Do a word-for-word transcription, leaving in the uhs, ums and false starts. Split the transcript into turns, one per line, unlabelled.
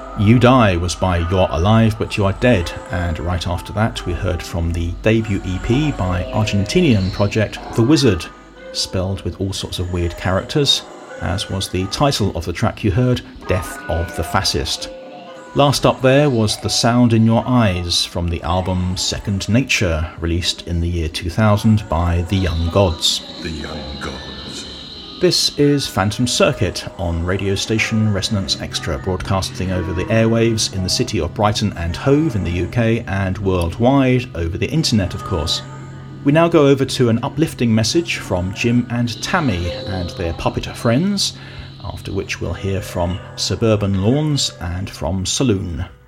You Die was by You're Alive But You Are Dead, and right after that we heard from the debut E P by Argentinian project The Wizard, spelled with all sorts of weird characters, as was the title of the track you heard, Death of the Fascist. Last up there was The Sound in Your Eyes from the album Second Nature, released in the year two thousand by The Young Gods.
The Young Gods.
This is Phantom Circuit on radio station Resonance Extra, broadcasting over the airwaves in the city of Brighton and Hove in the U K and worldwide over the internet, of course. We now go over to an uplifting message from Jim and Tammy and their puppeter friends, after which we'll hear from Suburban Lawns and from Saloon.